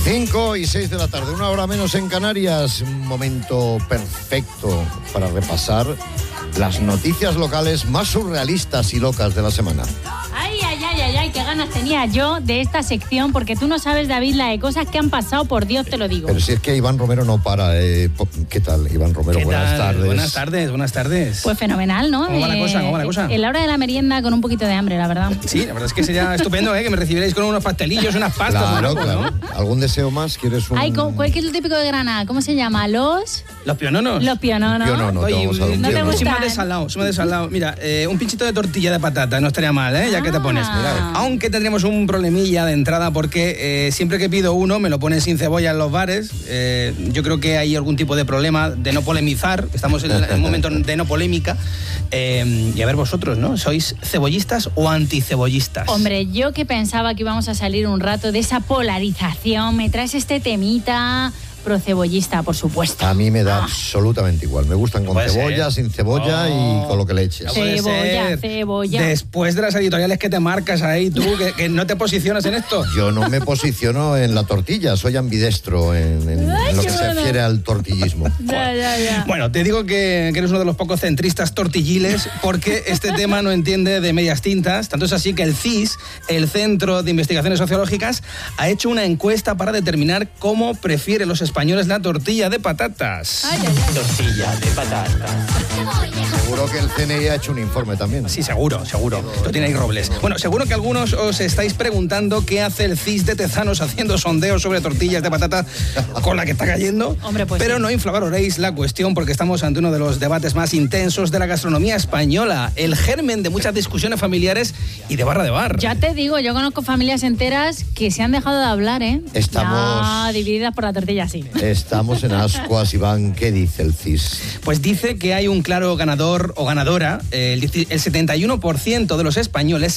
5:06 de la tarde, 1 hora menos en Canarias. Un momento perfecto para repasar las noticias locales más surrealistas y locas de la semana. Ay, qué ganas tenía yo de esta sección, porque tú no sabes, David, la de cosas que han pasado, por Dios te lo digo. Pero si es que Iván Romero no para. ¿Qué tal, Iván Romero? Buenas tardes. Buenas tardes. Pues fenomenal, ¿no? ¿Cómo va la cosa? En la hora de la merienda con un poquito de hambre, la verdad. Sí, la verdad es que sería estupendo, que me recibierais con unos pastelillos, unas pastas. Claro. ¿Algún deseo más? ¿Quieres un...? Ay, ¿cuál es lo típico de Granada? ¿Cómo se llama? Los piononos. Los piononos. Pionono, te vamos a dar un ¿No te pionono. Soy más desalado. Mira, un pinchito de tortilla de patata no estaría mal, ya que te pones. Mira. Aunque tendríamos un problemilla de entrada porque siempre que pido uno me lo ponen sin cebolla en los bares. Yo creo que hay algún tipo de problema de no polemizar. Estamos en un momento de no polémica. Y a ver vosotros, ¿no? ¿Sois cebollistas o anticebollistas? Hombre, yo que pensaba que íbamos a salir un rato de esa polarización, me traes este temita... Procebollista, por supuesto. A mí me da absolutamente igual. Me gustan con cebolla, sin cebolla y con lo que le eches. Cebolla. Después de las editoriales que te marcas ahí, tú, que no te posicionas en esto. Yo no me posiciono en la tortilla, soy ambidestro en lo que se refiere al tortillismo. Ya. Bueno, te digo que eres uno de los pocos centristas tortilliles, porque este tema no entiende de medias tintas. Tanto es así que el CIS, el Centro de Investigaciones Sociológicas, ha hecho una encuesta para determinar cómo prefieren los españoles la tortilla de patatas. Tortilla de patatas. Seguro que el CNI ha hecho un informe también. Sí, seguro. Lo tiene ahí Robles. Bueno, seguro que algunos os estáis preguntando qué hace el CIS de Tezanos haciendo sondeos sobre tortillas de patata con la que está cayendo. Hombre, pues pero sí. no inflamaréis la cuestión, porque estamos ante uno de los debates más intensos de la gastronomía española, el germen de muchas discusiones familiares y de barra de bar. Ya te digo, yo conozco familias enteras que se han dejado de hablar, Estamos... Ya divididas por la tortilla, sí. Estamos en ascuas, Iván. ¿Qué dice el CIS? Pues dice que hay un claro ganador o ganadora. El 71% de los españoles,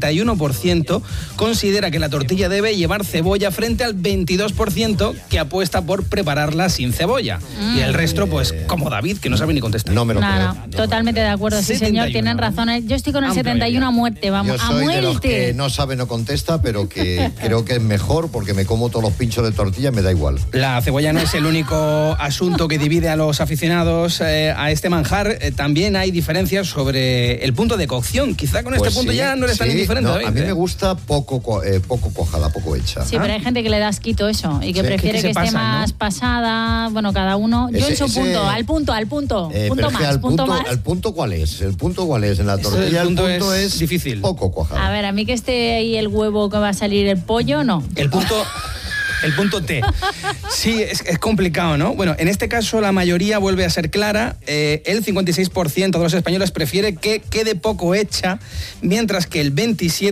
71%, considera que la tortilla debe llevar cebolla, frente al 22% que apuesta por prepararla sin cebolla. Y el resto, pues, como David, que no sabe ni contestar. No me lo creo. No, totalmente de acuerdo, sí, 71, señor, tienen razón. Yo estoy con el Amplia 71 a muerte, Yo vamos, a soy de los muerte. que no sabe, no contesta, pero que creo que es mejor porque me como todos los pinchos de tortilla, me da igual. La cebolla no es el único asunto que divide a los aficionados a este manjar. También hay diferencias sobre el punto de cocción. Quizá con este punto ya no eres tan indiferente, no, David, a mí me gusta poco cuajada, poco hecha. Sí, pero hay gente que le da asquito eso y que Sí, prefiere que que se esté pasan, más ¿no? pasada, bueno, cada uno. Yo en su punto, al punto. Pero es que ¿el punto cuál es? ¿El punto cuál es? En la tortilla el punto es difícil. Poco cuajada. A ver, a mí que esté ahí el huevo que va a salir el pollo, no. El punto T. Sí, es complicado, ¿no? Bueno, en este caso la mayoría vuelve a ser clara. El 56% de los españoles prefiere que quede poco hecha, mientras que el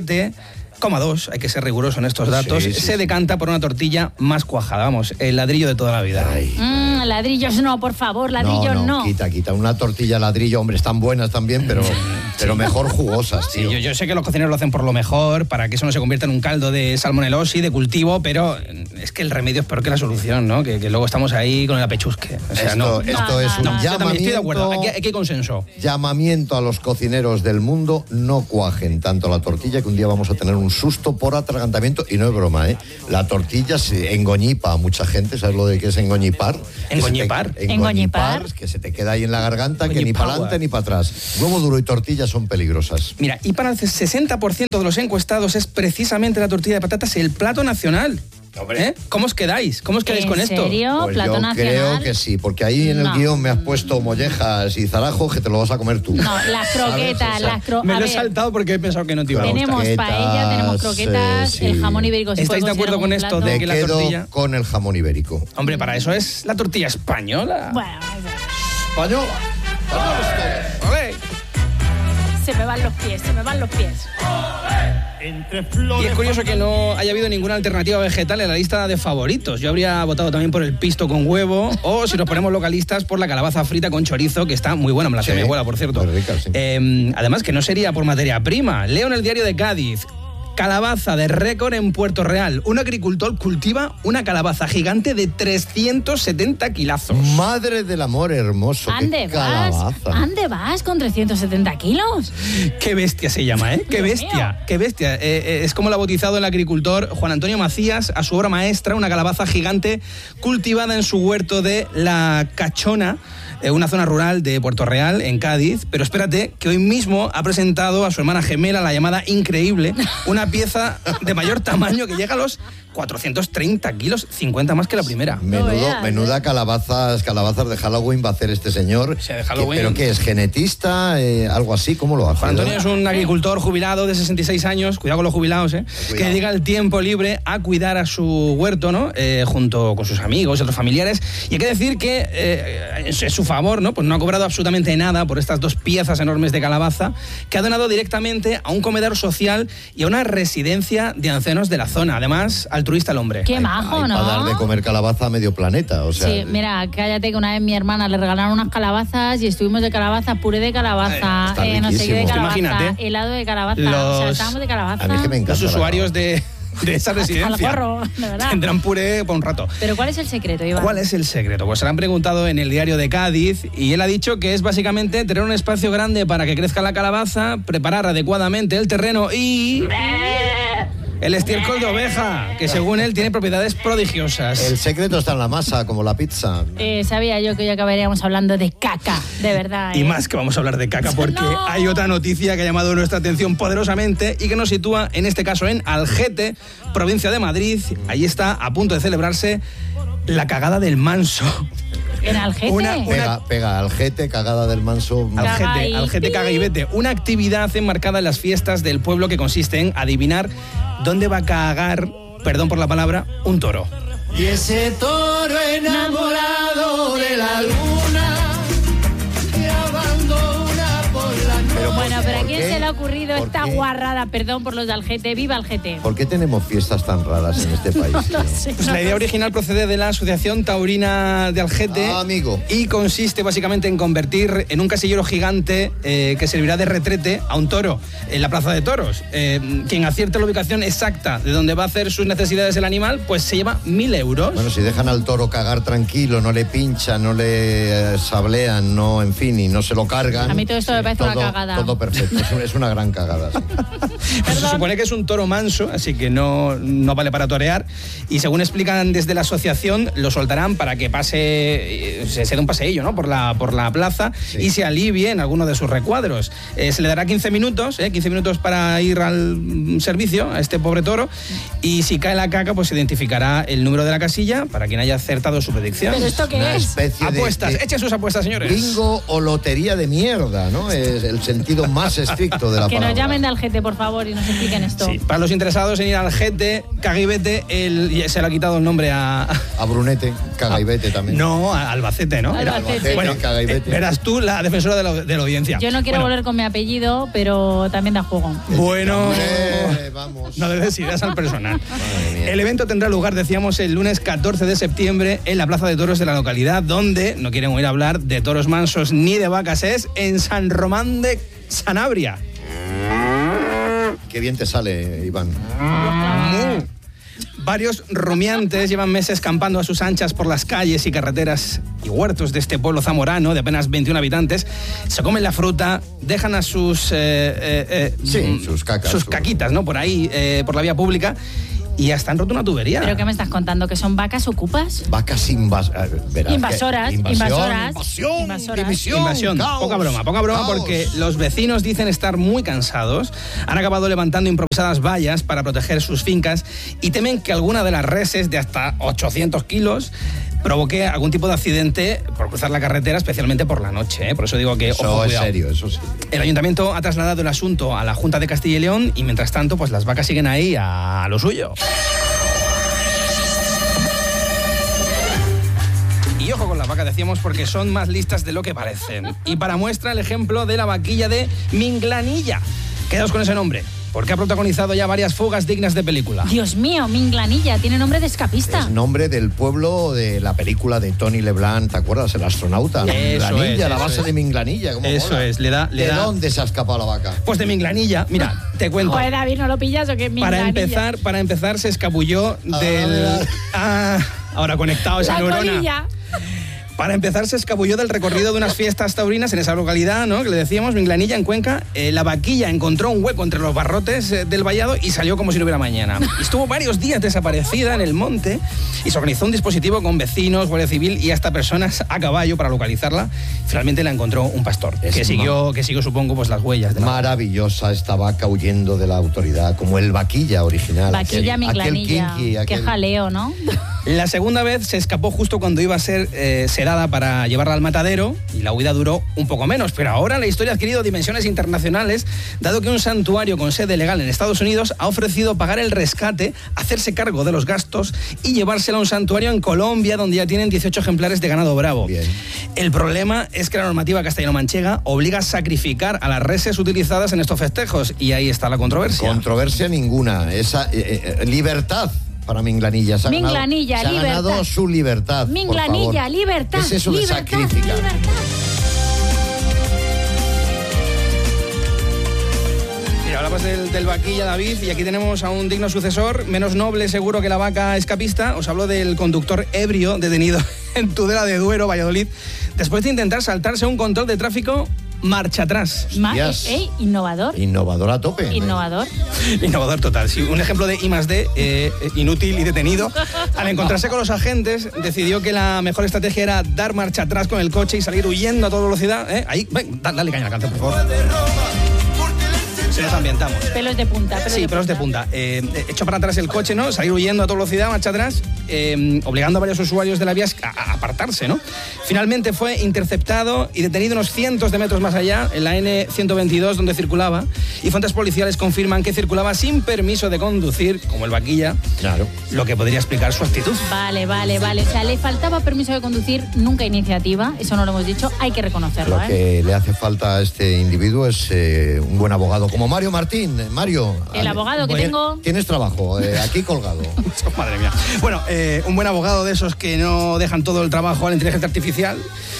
27,2%, hay que ser riguroso en estos datos, se decanta por una tortilla más cuajada. Vamos, el ladrillo de toda la vida. Ladrillos no, por favor, ladrillos no. Quita. Una tortilla ladrillo, hombre, están buenas también, pero mejor jugosas, tío. Sí, yo sé que los cocineros lo hacen por lo mejor, para que eso no se convierta en un caldo de salmonelosis, de cultivo, pero es que el remedio es peor que la solución, ¿no? Que luego estamos ahí con el apechusque. O sea, esto es un yo también llamamiento. estoy de acuerdo, aquí hay consenso. Llamamiento a los cocineros del mundo: no cuajen tanto la tortilla, que un día vamos a tener un susto por atragantamiento, y no es broma, la tortilla se engoñipa a mucha gente. ¿Sabes lo de qué es engoñipar? ¿Engoñipar? Que se te queda ahí en la garganta, que ni para adelante ni para atrás. Huevo duro y tortilla son peligrosas. Mira, y para el 60% de los encuestados es precisamente la tortilla de patatas el plato nacional. ¿Cómo os quedáis? ¿Cómo os quedáis con esto? ¿En serio? Pues ¿Plato yo nacional? creo que sí, porque ahí en el guión me has puesto mollejas y zarajos que te lo vas a comer tú. No, las croquetas, Me lo he saltado porque he pensado que no te iba a gustar. Tenemos paella, tenemos croquetas, sí. el jamón ibérico. ¿Estáis de acuerdo con esto de Me que la quedo tortilla? con el jamón ibérico. Hombre, para eso es la tortilla española. Bueno, ¡Española! ¡Olé! se me van los pies. Y es curioso que no haya habido ninguna alternativa vegetal en la lista de favoritos. Yo habría votado también por el pisto con huevo, o si nos ponemos localistas, por la calabaza frita con chorizo, que está muy buena, me la hacía mi abuela, por cierto. Muy rica, sí. Además, que no sería por materia prima. Leo en el diario de Cádiz Calabaza de récord en Puerto Real. Un agricultor cultiva una calabaza gigante de 370 kilazos. Madre del amor hermoso. ¿Ande vas con 370 kilos? Qué bestia se llama, ¿eh? Qué Dios bestia, mío. qué bestia. Es como lo ha bautizado el agricultor Juan Antonio Macías a su obra maestra, una calabaza gigante cultivada en su huerto de La Cachona, una zona rural de Puerto Real, en Cádiz. Pero espérate, que hoy mismo ha presentado a su hermana gemela, la llamada Increíble, una pieza de mayor tamaño que llega a los 430 kilos, 50 más que la primera. Menuda calabazas de Halloween va a hacer este señor. O sea, de Halloween. ¿Pero qué es? ¿Genetista? ¿Algo así? ¿Cómo lo hace? Juan Antonio es un agricultor jubilado de 66 años, cuidado con los jubilados, que dedica el tiempo libre a cuidar a su huerto, ¿no? Junto con sus amigos y otros familiares. Y hay que decir que es su favor, ¿no? Pues no ha cobrado absolutamente nada por estas 2 piezas enormes de calabaza, que ha donado directamente a un comedor social y a una residencia de ancianos de la zona. Además, altruista el hombre. Qué majo, ¿no? Para dar de comer calabaza a medio planeta, o sea... Sí, mira, cállate, que una vez mi hermana le regalaron unas calabazas y estuvimos de calabaza, puré de calabaza, Está no sé qué de riquísimo. calabaza, Imagínate. helado de calabaza, o sea, estábamos de calabaza. A mí es que me encanta. Los usuarios de esa residencia Al gorro, de verdad. tendrán puré por un rato. Pero ¿cuál es el secreto, Iván? ¿Cuál es el secreto? Pues se lo han preguntado en el Diario de Cádiz y él ha dicho que es básicamente tener un espacio grande para que crezca la calabaza, preparar adecuadamente el terreno y... el estiércol de oveja, que según él tiene propiedades prodigiosas. El secreto está en la masa, como la pizza. Sabía yo que hoy acabaríamos hablando de caca, de verdad. Y más que vamos a hablar de caca, porque ¡No! hay otra noticia que ha llamado nuestra atención poderosamente y que nos sitúa, en este caso, en Algete, provincia de Madrid. Ahí está a punto de celebrarse la cagada del Manso. ¿En Algete? Pega, Algete, cagada del Manso. Algete caga y vete. Una actividad enmarcada en las fiestas del pueblo que consiste en adivinar dónde va a cagar, perdón por la palabra, un toro. Y ese toro enamorado de la luna que abandona por la noche. Bueno, pero ¿a quién qué? se le ha ocurrido ¿Por esta qué? guarrada? Perdón por los de Algete. ¡Viva Algete! ¿Por qué tenemos fiestas tan raras en este país? tío? Pues la idea original procede de la Asociación Taurina de Algete. Amigo. Y consiste básicamente en convertir en un casillero gigante que servirá de retrete a un toro en la plaza de toros. Quien acierte la ubicación exacta de donde va a hacer sus necesidades el animal, pues se lleva 1.000 euros. Bueno, si dejan al toro cagar tranquilo, no le pinchan, no le sablean, no, en fin, y no se lo cargan. A mí todo esto me parece una cagada. Todo perfecto, es una gran cagada. Sí. Pues se supone que es un toro manso, así que no vale para torear. Y según explican desde la asociación, lo soltarán para que pase, se dé un paseillo, ¿no? por la plaza, sí, y se alivie en alguno de sus recuadros. Se le dará 15 minutos para ir al servicio a este pobre toro, y si cae la caca, pues se identificará el número de la casilla para quien haya acertado su predicción. ¿Pero esto qué es? Apuestas, echen sus apuestas, señores. Bingo o lotería de mierda, ¿no? Es el sentido más estricto de la palabra. Que nos llamen de Algete, por favor, y nos expliquen esto. Sí, para los interesados en ir al Algete, caga y vete, se le ha quitado el nombre a Brunete, caga y vete también. No, a Albacete, ¿no? Albacete. Bueno, caga y vete. Verás tú la defensora de la audiencia. Yo no quiero volver con mi apellido, pero también da juego. Bueno, vamos. no des ideas al personal. El evento tendrá lugar, decíamos, el lunes 14 de septiembre en la Plaza de Toros de la localidad, donde no quieren oír hablar de toros mansos ni de vacas, es en San Román de Sanabria. Qué bien te sale, Iván. Varios rumiantes llevan meses campando a sus anchas por las calles y carreteras y huertos de este pueblo zamorano de apenas 21 habitantes. Se comen la fruta, dejan a sus sus caquitas, ¿no? Por ahí, por la vía pública. Y hasta han roto una tubería. ¿Pero qué me estás contando? ¿Que son vacas ocupas? Vacas invasoras. Invasión. Poca broma, porque los vecinos dicen estar muy cansados. Han acabado levantando improvisadas vallas para proteger sus fincas y temen que alguna de las reses de hasta 800 kilos provoque algún tipo de accidente por cruzar la carretera, especialmente por la noche, ¿eh? Por eso digo que, ojo, es cuidado. serio, eso sí. El ayuntamiento ha trasladado el asunto a la Junta de Castilla y León y, mientras tanto, pues las vacas siguen ahí a lo suyo. Y ojo con las vacas, decíamos, porque son más listas de lo que parecen. Y para muestra, el ejemplo de la vaquilla de Minglanilla. Quedaos con ese nombre, porque ha protagonizado ya varias fugas dignas de película. Dios mío, Minglanilla, tiene nombre de escapista. Es nombre del pueblo de la película de Tony LeBlanc, ¿te acuerdas? El astronauta. Minglanilla, la base de Minglanilla. ¿Cómo Eso mola? es, ¿De dónde se ha escapado la vaca? Pues de Minglanilla, mira, te cuento. Joder, David, ¿no lo pillas o qué? Minglanilla. Para empezar, se escabulló del... ahora conectado esa neurona. Colilla. Para empezar, se escabulló del recorrido de unas fiestas taurinas en esa localidad, ¿no? Que le decíamos, Minglanilla, en Cuenca. La vaquilla encontró un hueco entre los barrotes del vallado y salió como si no hubiera mañana. Estuvo varios días desaparecida en el monte y se organizó un dispositivo con vecinos, Guardia Civil y hasta personas a caballo para localizarla. Finalmente la encontró un pastor, que siguió, supongo, pues las huellas de la maravillosa esta vaca huyendo de la autoridad, como el vaquilla original. Vaquilla Minglanilla. Qué jaleo, ¿no? La segunda vez se escapó justo cuando iba a ser sedada para llevarla al matadero y la huida duró un poco menos. Pero ahora la historia ha adquirido dimensiones internacionales, dado que un santuario con sede legal en Estados Unidos ha ofrecido pagar el rescate, hacerse cargo de los gastos y llevársela a un santuario en Colombia, donde ya tienen 18 ejemplares de ganado bravo. Bien. El problema es que la normativa castellano-manchega obliga a sacrificar a las reses utilizadas en estos festejos y ahí está la controversia. Controversia ninguna. Esa libertad para Minglanilla. Se ha ganado su libertad. Minglanilla, libertad. ¿Qué es eso libertad, de sacrificar? Libertad. Mira, hablabas del vaquilla, David, y aquí tenemos a un digno sucesor, menos noble seguro que la vaca escapista. Os hablo del conductor ebrio detenido en Tudela de Duero, Valladolid, después de intentar saltarse un control de tráfico marcha atrás. Innovador. Innovador a tope. Innovador. Innovador total. Sí, un ejemplo de I+D, inútil y detenido. Al encontrarse con los agentes, decidió que la mejor estrategia era dar marcha atrás con el coche y salir huyendo a toda velocidad. Ahí, ven, dale caña a la canción, por favor. Si nos ambientamos. Pelos de punta. Pelos de punta. Echó para atrás el coche, ¿no? Salir huyendo a toda velocidad, marcha atrás, obligando a varios usuarios de la vía a apartarse, ¿no? Finalmente fue interceptado y detenido unos cientos de metros más allá, en la N122, donde circulaba, y fuentes policiales confirman que circulaba sin permiso de conducir, como el vaquilla, claro, lo que podría explicar su actitud. Vale. O sea, le faltaba permiso de conducir, nunca iniciativa, eso no lo hemos dicho, hay que reconocerlo. Lo que le hace falta a este individuo es un buen abogado, como Mario Martín. Mario. El abogado que tengo. Tienes trabajo, aquí colgado. Madre mía. Bueno, un buen abogado de esos que no dejan todo el trabajo a la inteligencia artificial.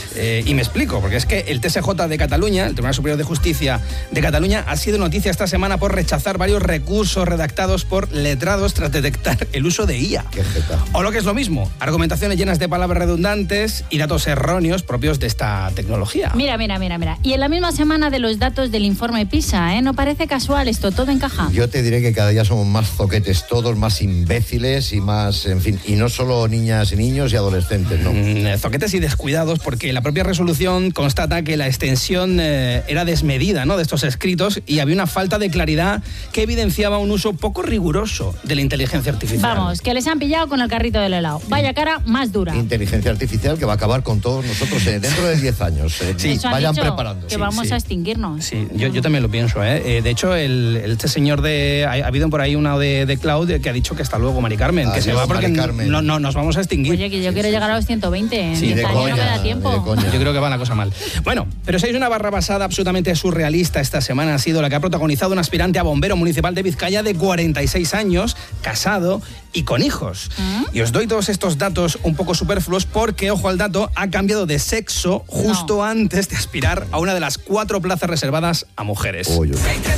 Y me explico, porque es que el TSJ de Cataluña, el Tribunal Superior de Justicia de Cataluña, ha sido noticia esta semana por rechazar varios recursos redactados por letrados tras detectar el uso de IA. Qué jeta. O lo que es lo mismo, argumentaciones llenas de palabras redundantes y datos erróneos propios de esta tecnología. Mira. Y en la misma semana de los datos del informe PISA, no parece casual esto, todo encaja. Yo te diré que cada día somos más zoquetes todos, más imbéciles y más, en fin, y no solo niñas y niños y adolescentes, ¿no? Zoquetes y descuidados, porque la propia resolución constata que la extensión era desmedida, ¿no?, de estos escritos, y había una falta de claridad que evidenciaba un uso poco riguroso de la inteligencia artificial. Vamos, que les han pillado con el carrito del helado. Vaya cara más dura. Inteligencia artificial que va a acabar con todos nosotros dentro de 10 años. Sí, vayan preparando. Que vamos a extinguirnos. Sí, yo también lo pienso. De hecho, este señor ha habido por ahí una de Cloud que ha dicho que hasta luego, Mari Carmen, que se va porque no nos vamos a extinguir. Oye, que yo quiero llegar a los 120. En 10 años no me da tiempo. Yo creo que va la cosa mal. Bueno, pero si hay una barra basada absolutamente surrealista esta semana, ha sido la que ha protagonizado un aspirante a bombero municipal de Vizcaya de 46 años, casado y con hijos. Y os doy todos estos datos un poco superfluos porque, ojo al dato, ha cambiado de sexo justo antes de aspirar a una de las 4 plazas reservadas a mujeres. Oye.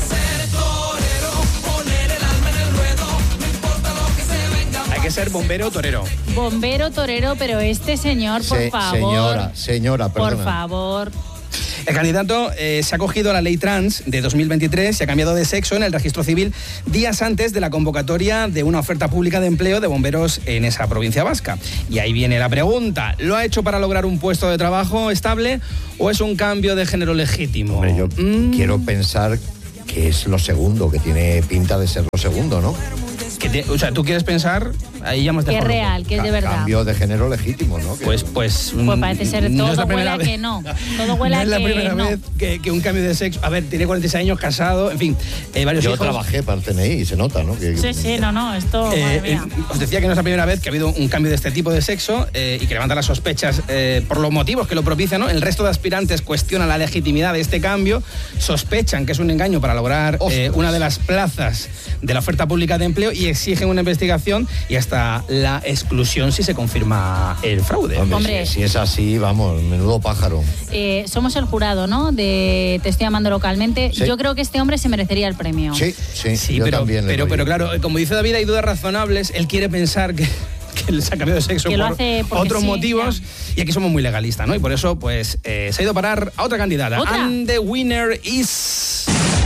Hay que ser bombero o torero. Bombero, torero, pero este señor, por favor. Señora, perdona. Por favor. El candidato se ha acogido a la ley trans de 2023, se ha cambiado de sexo en el registro civil días antes de la convocatoria de una oferta pública de empleo de bomberos en esa provincia vasca. Y ahí viene la pregunta, ¿lo ha hecho para lograr un puesto de trabajo estable o es un cambio de género legítimo? Hombre, yo quiero pensar que es lo segundo, que tiene pinta de ser lo segundo, ¿no? O sea, ¿tú quieres pensar Ahí ya hemos Que es dejado real, que es de verdad. Cambio de género legítimo, ¿no? Que- Pues parece ser no todo es la huele primera a vez. que no. Todo huele No a es la que primera no. vez que un cambio de sexo. A ver, tiene 46 años, casado, en fin, varios Yo hijos. trabajé para el CNI, se nota, ¿no? Que- Sí, no, esto, madre mía. Os decía que no es la primera vez que ha habido un cambio de este tipo de sexo y que levanta las sospechas por los motivos que lo propician, ¿no? El resto de aspirantes cuestionan la legitimidad de este cambio, sospechan que es un engaño para lograr una de las plazas de la oferta pública de empleo y exigen una investigación y hasta la exclusión si se confirma el fraude. Hombre. Si es así, vamos, menudo pájaro. Somos el jurado, ¿no? De Te estoy llamando localmente. Sí. Yo creo que este hombre se merecería el premio. Sí, Sí, yo pero, también. le pero doy. claro, como dice David, hay dudas razonables. Él quiere pensar que él se ha cambiado de sexo Que lo por hace porque otros sí, motivos y aquí somos muy legalistas, ¿no? Y por eso, pues, se ha ido a parar a otra candidata. ¿Otra? And the winner is...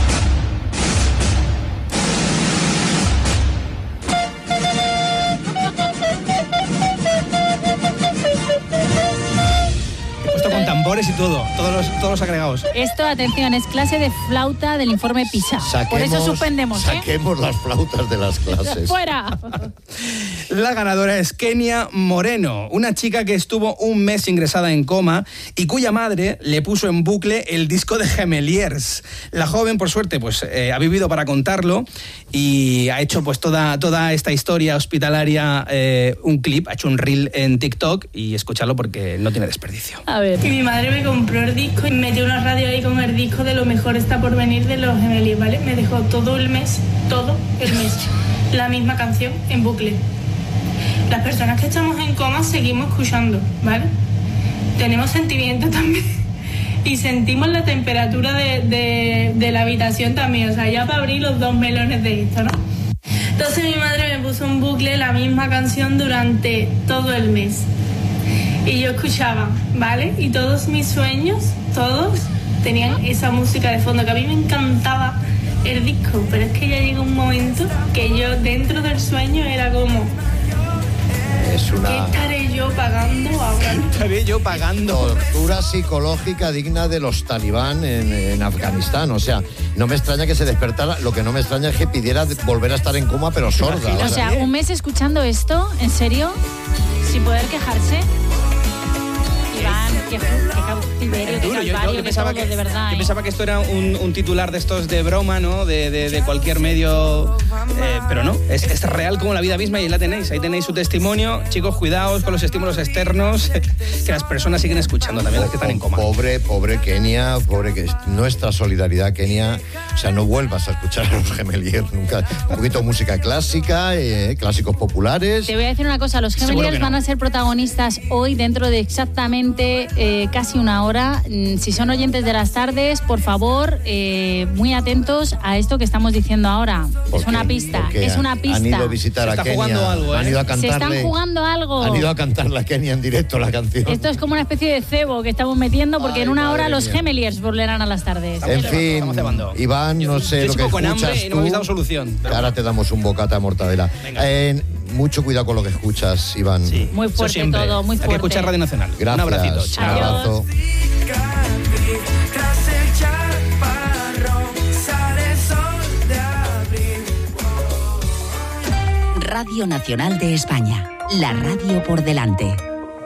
He puesto con tambores y todo, todos los agregados. Esto, atención, es clase de flauta del informe PISA. Por eso suspendemos, Saquemos las flautas de las clases. ¡Fuera! La ganadora es Kenia Moreno, una chica que estuvo un mes ingresada en coma y cuya madre le puso en bucle el disco de Gemeliers. La joven, por suerte, pues ha vivido para contarlo y ha hecho pues toda esta historia hospitalaria un clip, ha hecho un reel en TikTok y escucharlo porque no tiene desperdicio. A ver. Y mi madre me compró el disco y me metió una radio ahí con el disco de Lo mejor está por venir de los Gemeliers, ¿vale? Me dejó todo el mes, la misma canción en bucle. Las personas que estamos en coma seguimos escuchando, ¿vale? Tenemos sentimientos también y sentimos la temperatura de la habitación también, o sea, ya para abrir los dos melones de esto, ¿no? Entonces mi madre me puso en bucle la misma canción durante todo el mes y yo escuchaba, ¿vale? Y todos mis sueños, todos tenían esa música de fondo que a mí me encantaba el disco, pero es que ya llegó un momento que yo dentro del sueño era como... Es ¿Qué una estaré yo pagando ahora? Estaré yo pagando. tortura psicológica digna de los talibán en Afganistán. O sea, no me extraña que se despertara. Lo que no me extraña es que pidiera volver a estar en coma, pero sorda. O sea, un mes escuchando esto, ¿en serio? Sin poder quejarse. Iván, qué cautiverio, qué Duro, calvario, yo qué pensaba todo, que, de verdad. yo pensaba que esto era un titular de estos de broma, ¿no? De cualquier medio, pero no, es real como la vida misma y ahí la tenéis, ahí tenéis su testimonio. Chicos, cuidaos con los estímulos externos, que las personas siguen escuchando también, las que están en coma. Pobre Kenia, que nuestra solidaridad, Kenia. O sea, no vuelvas a escuchar a los Gemeliers nunca. Un poquito de música clásica, clásicos populares. Te voy a decir una cosa, los Seguro Gemeliers que no. van a ser protagonistas hoy dentro de exactamente casi una hora. Si son oyentes de las tardes, por favor, muy atentos a esto que estamos diciendo ahora. Es una pista, Porque es una pista. Han ido a visitar Se a está Kenia. jugando algo, ¿eh? Han ido a Se cantarle. están jugando algo. Han ido a cantarle a Kenia en directo la canción. Esto es como una especie de cebo que estamos metiendo porque Ay, en una hora madre los mía. Gemeliers volverán a las tardes. En fin, Estamos cebando. Iván, no sé yo lo que sigo con escuchas hambre y no tú. me habéis dado solución. Que ahora te damos un bocata de mortadela. Venga. Mucho cuidado con lo que escuchas, Iván. Sí, Muy eso fuerte siempre. todo, muy Hay que fuerte. escuchar Radio Nacional. Gracias. Un abracito. Un Chao. abrazo. Tras el chaparrón sale el sol de abril. Radio Nacional de España, la radio por delante.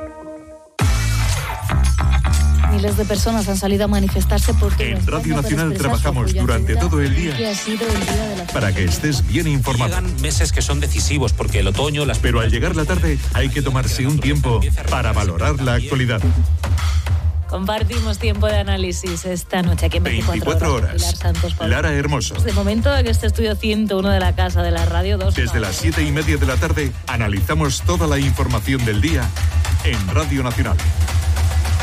Miles de personas han salido a manifestarse porque... En Radio Nacional trabajamos durante todo el día que ha sido el día de la... para que estés bien informado. Llegan meses que son decisivos porque el otoño, las... Pero al llegar la tarde hay que tomarse un tiempo para valorar la actualidad. Compartimos tiempo de análisis esta noche aquí en 24 horas. Pilar Santos, Pablo. Lara Hermoso. De momento, en este estudio 101 de la Casa de la Radio 2. Desde las 7:30 de la tarde analizamos toda la información del día en Radio Nacional.